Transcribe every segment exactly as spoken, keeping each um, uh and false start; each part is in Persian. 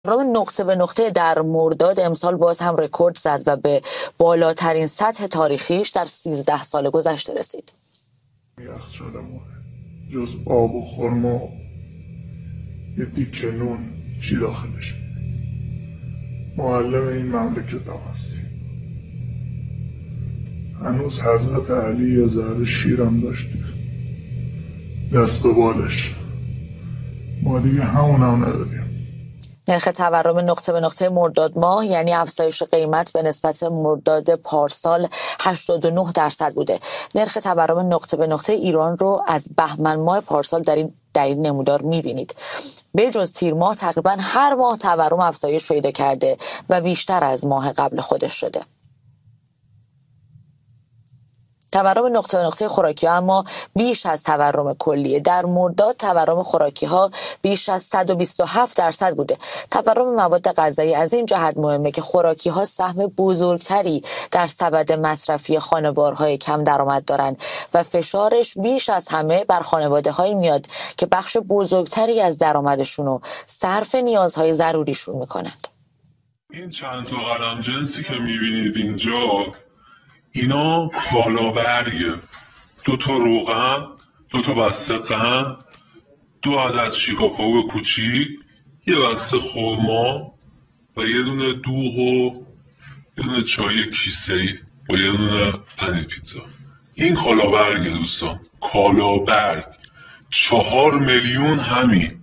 تورم نقطه به نقطه در مرداد امسال باز هم رکورد زد و به بالاترین سطح تاریخیش در سیزده سال گذشته رسید. یخچالمون جز آب و خرما یه دیکه نون چی داخلش؟ معلم این مملکت هم هستی. هنوز حضرت علی یه ذره شیرم داشتی دست و بالش، ما دیگه همون هم نداریم. نرخ تورم نقطه به نقطه مرداد ماه یعنی افزایش قیمت به نسبت مرداد پارسال هشتاد و نه درصد بوده. نرخ تورم نقطه به نقطه ایران رو از بهمن ماه پارسال در این در این نمودار می‌بینید. به جز تیر ماه تقریبا هر ماه تورم افزایش پیدا کرده و بیشتر از ماه قبل خودش شده. تورم نقطه به نقطه خوراکی ها اما بیش از تورم کلیه. در مرداد تورم خوراکی ها بیش از صد و بیست و هفت درصد بوده. تورم مواد غذایی از این جهت مهمه که خوراکی ها سهم بزرگتری در سبد مصرفی خانوارهای کم درآمد دارند و فشارش بیش از همه بر خانواده هایی میاد که بخش بزرگتری از درآمدشون رو صرف نیازهای ضروریشون میکنند. این چند تا قلم جنسی که میبینید اینجا اینا بالا برگه، دو تا روغن، دو تا بسته قند، دو عدد شیکاکائو کوچیک، یه بسته خرما و یه دونه دوغ و یه دونه چای کیسه‌ای و یه دونه پنیر پیتزا. این کالابرگه دوستان، کالابرگ، چهار میلیون همین.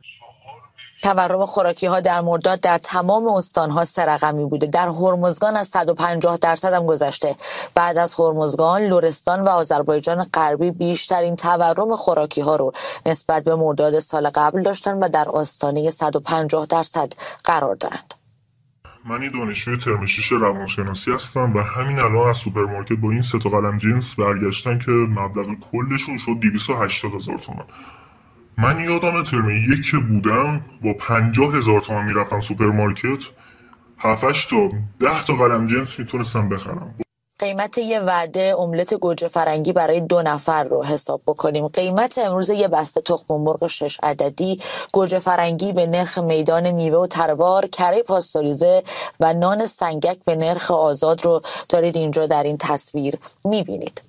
تورم خوراکی ها در مرداد در تمام استان ها سه رقمی بوده. در هرمزگان از صد و پنجاه درصد هم گذشته. بعد از هرمزگان، لرستان و آذربایجان غربی بیشترین تورم خوراکی ها رو نسبت به مرداد سال قبل داشتن و در آستانه صد و پنجاه درصد قرار دارند. من این دانشجوی ترم شش روانشناسی هستم و همین الان از سوپرمارکت با این سه تا قلم جنس برگشتن که مبلغ کلشون شد دویست و هشتاد هزار تومان. من یادم ترم یک که بودم با پنجاه هزار تومان میرفتم سوپرمارکت، هفتش تا ده تا قلم جنس میتونستم بخرم. قیمت یه وعده املت گوجه فرنگی برای دو نفر رو حساب بکنیم. قیمت امروز یه بسته تخم مرغ شش عددی گوجه فرنگی به نرخ میدان میوه و تروار، کره پاستوریزه و نان سنگک به نرخ آزاد رو دارید اینجا در این تصویر میبینید.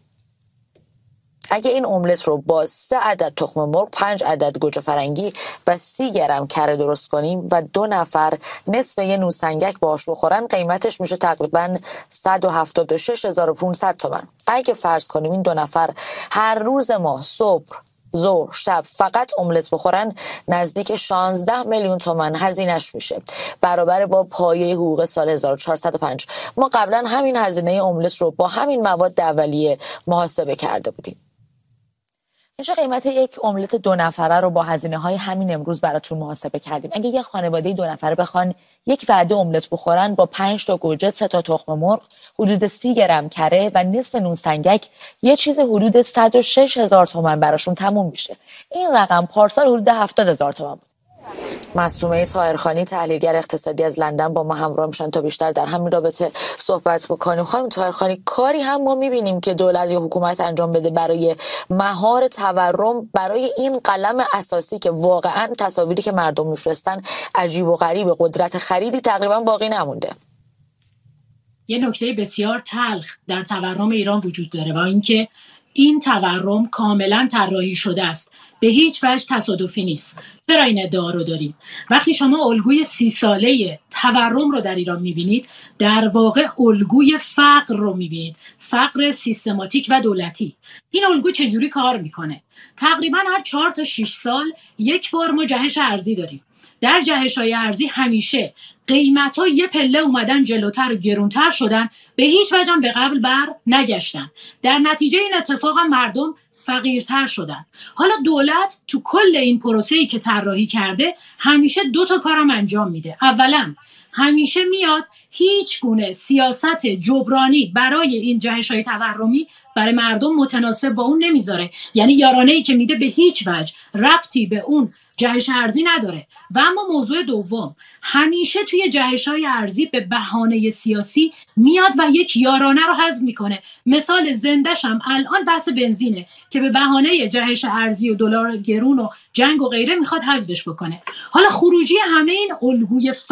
اگه این املت رو با سه عدد تخم مرغ، پنج عدد گوجه فرنگی و سی گرم کره درست کنیم و دو نفر نصف یه نوسنگک باهاش بخورن، قیمتش میشه تقریبا صد و هفتاد و شش هزار و پانصد تومان. اگه فرض کنیم این دو نفر هر روز ما صبح، ظهر، شب فقط املت بخورن، نزدیک شانزده میلیون تومان هزینه‌اش میشه، برابر با پایه حقوق سال هزار و چهارصد و پنج. ما قبلا همین هزینه املت رو با همین مواد اولیه محاسبه کرده بودیم. اینجا قیمت یک املت دو نفره رو با هزینه های همین امروز براتون محاسبه کردیم. اگه یه خانواده دو نفره بخوان یک وعده املت بخورن با پنج تا گوجه، سه تا تخم مرغ، حدود سی گرم کره و نصف نون سنگک، یه چیز حدود صد و شش هزار تومان براشون تموم میشه. این رقم پارسال حدود هفتاد هزار تومان بود. معصومه طاهرخانی تحلیلگر اقتصادی از لندن با ما همراه میشن تا بیشتر در همین رابطه صحبت بکنیم. خانم طاهرخانی، کاری هم ما میبینیم که دولت یا حکومت انجام بده برای مهار تورم، برای این قلم اساسی که واقعا تصاویری که مردم میفرستن عجیب و غریب، قدرت خریدی تقریبا باقی نمونده. یه نکته بسیار تلخ در تورم ایران وجود داره و اینکه این تورم کاملا طراحی شده است، به هیچ وجه تصادفی نیست. چرا این ادعا رو داریم؟ وقتی شما الگوی سی ساله تورم رو در ایران میبینید، در واقع الگوی فقر رو میبینید، فقر سیستماتیک و دولتی. این الگو چجوری کار میکنه؟ تقریبا هر چهار تا شش سال یک بار ما جهش ارزی داریم. در جهش‌های ارزی همیشه قیمت‌ها یه پله اومدن جلوتر و گرونتر شدن، به هیچ وجه به قبل بر نگشتن. در نتیجه این اتفاق مردم فقیرتر شدن. حالا دولت تو کل این پروسه‌ای که طراحی کرده همیشه دو تا کارم انجام میده. اولا همیشه میاد هیچ گونه سیاست جبرانی برای این جهش‌های تورمی برای مردم متناسب با اون نمیذاره. یعنی یارانه‌ای که میده به هیچ وجه ربطی به اون جهش ارزی نداره. و اما موضوع دوم، همیشه توی جهش های ارزی به بهانه سیاسی میاد و یک یارانه رو حذف میکنه. مثال زندش هم الان بحث بنزینه که به بهانه جهش ارزی و دلار گرون و جنگ و غیره میخواد حذفش بکنه. حالا خروجی همه این الگوی